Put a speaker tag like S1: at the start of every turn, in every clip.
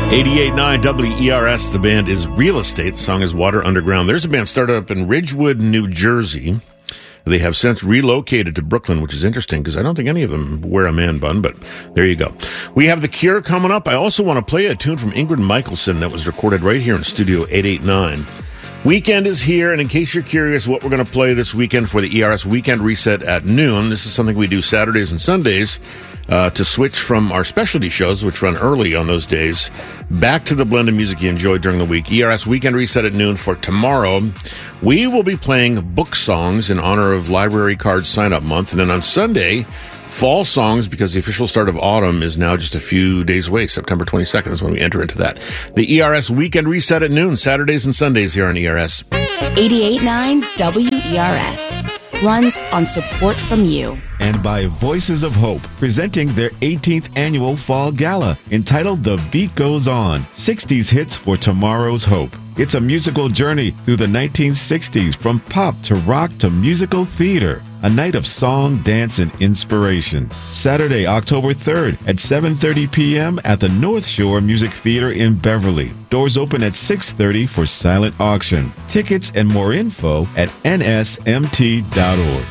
S1: 88.9 WERS. The band is Real Estate. The song is Water Underground. There's a band started up in Ridgewood, New Jersey. They have since relocated to Brooklyn, which is interesting because I don't think any of them wear a man bun, but there you go. We have The Cure coming up. I also want to play a tune from Ingrid Michaelson that was recorded right here in Studio 889. Weekend is here, and in case you're curious what we're going to play this weekend for the ERS Weekend Reset at noon, this is something we do Saturdays and Sundays to switch from our specialty shows, which run early on those days, back to the blend of music you enjoyed during the week. ERS Weekend Reset at noon for tomorrow. We will be playing book songs in honor of Library Card Sign-Up Month, and then on Sunday, fall songs, because the official start of autumn is now just a few days away. September 22nd is when we enter into that. The ERS Weekend Reset at noon, Saturdays and Sundays here on ERS.
S2: 88.9 WERS runs on support from you.
S3: And by Voices of Hope, presenting their 18th annual Fall Gala, entitled The Beat Goes On, 60s hits for tomorrow's hope. It's a musical journey through the 1960s, from pop to rock to musical theater. A night of song, dance, and inspiration. Saturday, October 3rd at 7:30 p.m. at the North Shore Music Theater in Beverly. Doors open at 6:30 for silent auction. Tickets and more info at nsmt.org.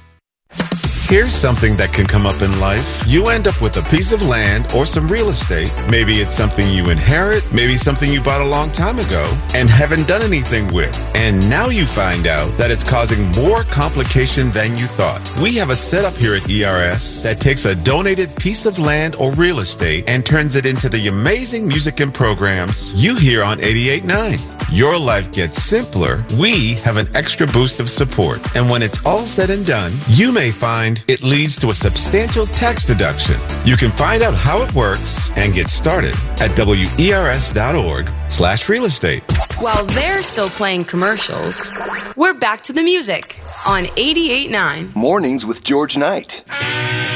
S4: Here's something that can come up in life. You end up with a piece of land or some real estate. Maybe it's something you inherit, maybe something you bought a long time ago and haven't done anything with. And now you find out that it's causing more complication than you thought. We have a setup here at ERS that takes a donated piece of land or real estate and turns it into the amazing music and programs you hear on 88.9. Your life gets simpler. We have an extra boost of support. And when it's all said and done, you may find it leads to a substantial tax deduction. You can find out how it works and get started at WERS.org/real estate.
S5: While they're still playing commercials, we're back to the music on 88.9.
S6: Mornings with George Knight.